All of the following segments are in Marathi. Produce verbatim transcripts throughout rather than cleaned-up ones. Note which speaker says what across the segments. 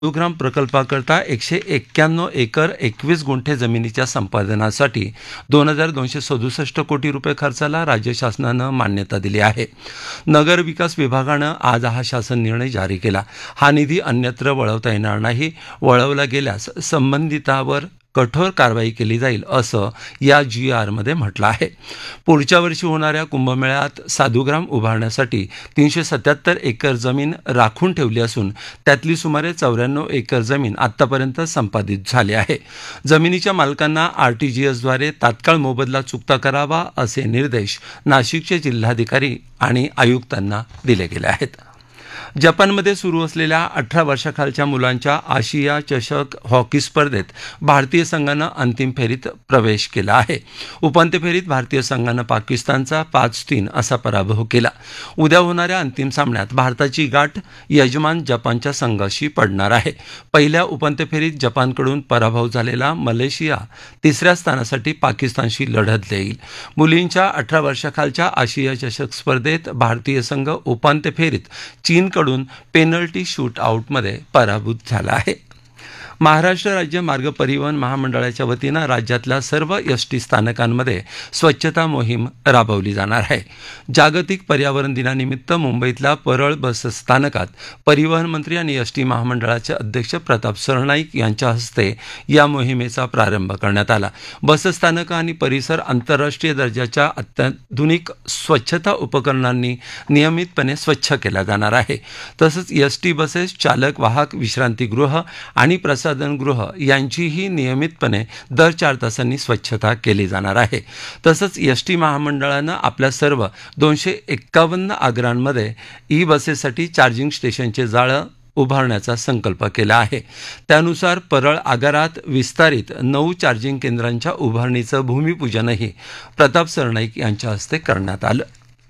Speaker 1: ग्राम प्रकल्पाकरता एकशे एक्क्याण्णव एकर एकवीस गुंठे जमिनीच्या संपादनासाठी दोन हजार दोनशे सदुसष्ट कोटी रुपये खर्चाला राज्य शासनानं मान्यता दिली आहे. नगर विकास विभागानं आज हा शासन निर्णय जारी केला. हा निधी अन्यत्र वळवता येणार नाही. वळवला गेल्यास संबंधितावर कठोर कारवाई केली जाईल असं या जी आरमध्ये म्हटलं आहे. पुढच्या वर्षी होणाऱ्या कुंभमेळ्यात साधुग्राम उभारण्यासाठी तीनशे सत्याहत्तर एकर जमीन राखून ठेवली असून त्यातली सुमारे चौऱ्याण्णव एकर जमीन आत्तापर्यंत संपादित झाली आहे. जमिनीच्या मालकांना आरटीजीएसद्वारे तात्काळ मोबदला चुकता करावा असे निर्देश नाशिकचे जिल्हाधिकारी आणि आयुक्तांना दिले गेले आहेत. जपानमध्ये सुरू असलेल्या अठरा वर्षाखालच्या मुलांच्या आशिया चषक हॉकी स्पर्धेत भारतीय संघानं अंतिम फेरीत प्रवेश केला आहे. उपांत्य फेरीत भारतीय संघानं पाकिस्तानचा पाच तीन असा पराभव केला. उद्या होणाऱ्या अंतिम सामन्यात भारताची गाठ यजमान जपानच्या संघाशी पडणार आहे. पहिल्या उपांत्य फेरीत जपानकडून पराभव झालेला मलेशिया तिसऱ्या स्थानासाठी पाकिस्तानशी लढत देईल. मुलींच्या अठरा वर्षाखालच्या आशिया चषक स्पर्धेत भारतीय संघ उपांत्य फेरीत चीनकडून पेनल्टी शूट आउटमध्ये पराभूत झाला आहे. महाराष्ट्र राज्य मार्ग परिवहन महामंडळाच्या वतीनं राज्यातल्या सर्व एस टी स्थानकांमध्ये स्वच्छता मोहीम राबवली जाणार आहे. जागतिक पर्यावरण दिनानिमित्त मुंबईतल्या परळ बस स्थानकात परिवहन मंत्री आणि एस टी महामंडळाचे अध्यक्ष प्रताप सरनाईक यांच्या हस्ते या मोहिमेचा प्रारंभ करण्यात आला. बसस्थानकं आणि परिसर आंतरराष्ट्रीय दर्जाच्या अत्याधुनिक स्वच्छता उपकरणांनी नियमितपणे स्वच्छ केला जाणार आहे. तसंच एस टी बसेस, चालक वाहक विश्रांतीगृह आणि प्रसाद गृह यांचीही नियमितपणे दर चार तासांनी स्वच्छता केली जाणार आहे. तसंच एस टी महामंडळानं आपल्या सर्व दोनशे एक्कावन्न आगारांमध्ये ई बसेससाठी चार्जिंग स्टेशनचे जाळं उभारण्याचा संकल्प केला आहे. त्यानुसार परळ आगारात विस्तारित नऊ चार्जिंग केंद्रांच्या उभारणीचं भूमिपूजनही प्रताप सरनाईक यांच्या हस्ते करण्यात आलं.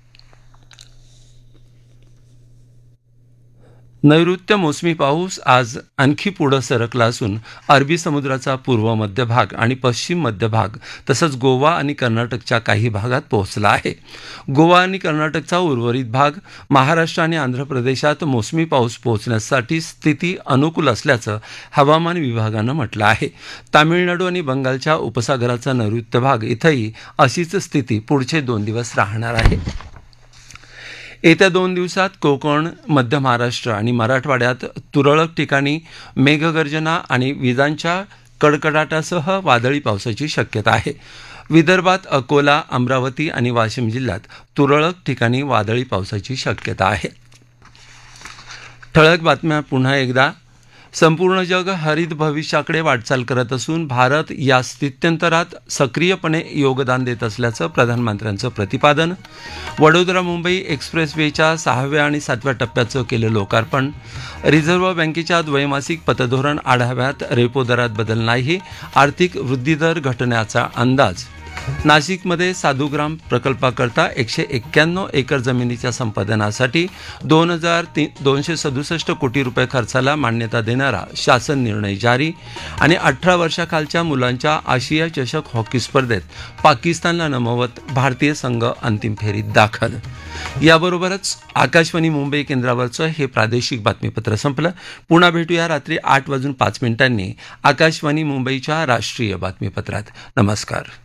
Speaker 1: नैऋत्य मोसमी पाऊस आज आणखी पुढं सरकला असून अरबी समुद्राचा पूर्व मध्य भाग आणि पश्चिम मध्य भाग तसंच गोवा आणि कर्नाटकच्या काही भागात पोहोचला आहे. गोवा आणि कर्नाटकचा उर्वरित भाग, महाराष्ट्र आणि आंध्र प्रदेशात मोसमी पाऊस पोहोचण्यासाठी स्थिती अनुकूल असल्याचं हवामान विभागानं म्हटलं आहे. तामिळनाडू आणि बंगालच्या उपसागराचा नैऋत्य भाग इथंही अशीच स्थिती पुढचे दोन दिवस राहणार आहे. येत्या दोन दिवसात कोकण, मध्य महाराष्ट्र आणि मराठवाड्यात तुरळक ठिकाणी मेघगर्जना आणि विजांच्या कडकडाटासह वादळी पावसाची शक्यता आहे. विदर्भात अकोला, अमरावती आणि वाशिम जिल्ह्यात तुरळक ठिकाणी वादळी पावसाची शक्यता आहे. ठळक बातम्या पुन्हा एकदा. संपूर्ण जग हरित भविष्याकडे वाटचाल करत असून भारत या स्थित्यंतरात सक्रियपणे योगदान देत असल्याचं प्रधानमंत्र्यांचं प्रतिपादन. वडोदरा मुंबई एक्सप्रेस वेच्या सहाव्या आणि सातव्या टप्प्याचं केलं लोकार्पण. रिझर्व्ह बँकेच्या द्वैमासिक पतधोरण आढाव्यात रेपो दरात बदल नाही, आर्थिक वृद्धिदर घटण्याचा अंदाज. नाशिकमध्ये साधुग्राम प्रकल्पाकरता एकशे एक्क्याण्णव एकर जमिनीच्या संपादनासाठी दोन हजार ती दोनशे सदुसष्ट कोटी रुपये खर्चाला मान्यता देणारा शासन निर्णय जारी. आणि अठरा वर्षाखालच्या मुलांच्या आशिया चषक हॉकी स्पर्धेत पाकिस्तानला नमवत भारतीय संघ अंतिम फेरीत दाखल. याबरोबरच आकाशवाणी मुंबई केंद्रावरचं हे प्रादेशिक बातमीपत्र संपलं. पुन्हा भेटूया रात्री आठ वाजून पाच मिनिटांनी आकाशवाणी मुंबईच्या राष्ट्रीय बातमीपत्रात. नमस्कार.